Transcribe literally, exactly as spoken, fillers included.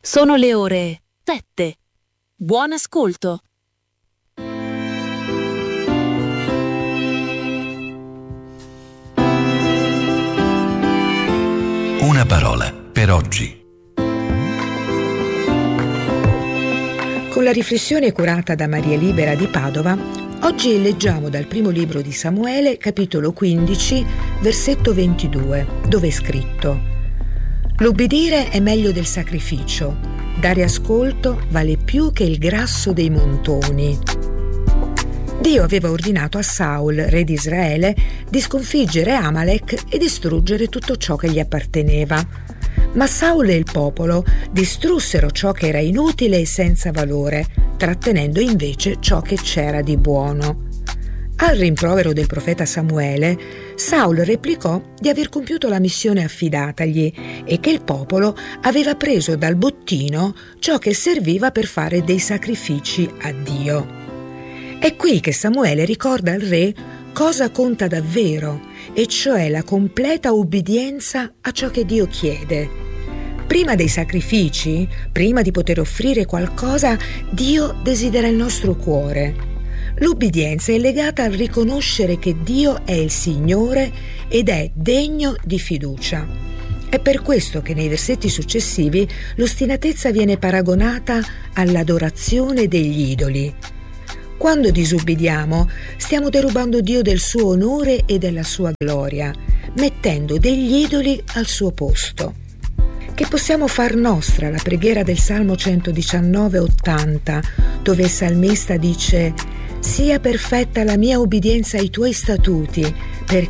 Sono le ore sette. Buon ascolto. Una parola per oggi. Con la riflessione curata da Maria Libera di Padova, oggi leggiamo dal primo libro di Samuele, capitolo quindici, versetto ventidue, dove è scritto: «L'ubbidire è meglio del sacrificio, dare ascolto vale più che il grasso dei montoni». Dio aveva ordinato a Saul, re di Israele, di sconfiggere Amalek e distruggere tutto ciò che gli apparteneva. Ma Saul e il popolo distrussero ciò che era inutile e senza valore, trattenendo invece ciò che c'era di buono. Al rimprovero del profeta Samuele, Saul replicò di aver compiuto la missione affidatagli e che il popolo aveva preso dal bottino ciò che serviva per fare dei sacrifici a Dio. È qui che Samuele ricorda al re cosa conta davvero, e cioè la completa ubbidienza a ciò che Dio chiede. Prima dei sacrifici, prima di poter offrire qualcosa, Dio desidera il nostro cuore. L'ubbidienza è legata al riconoscere che Dio è il Signore ed è degno di fiducia. È per questo che nei versetti successivi l'ostinatezza viene paragonata all'adorazione degli idoli. Quando disubbidiamo, stiamo derubando Dio del suo onore e della sua gloria, mettendo degli idoli al suo posto. Che possiamo far nostra la preghiera del Salmo centodiciannove ottanta, dove il salmista dice: «Sia perfetta la mia ubbidienza ai tuoi statuti, perché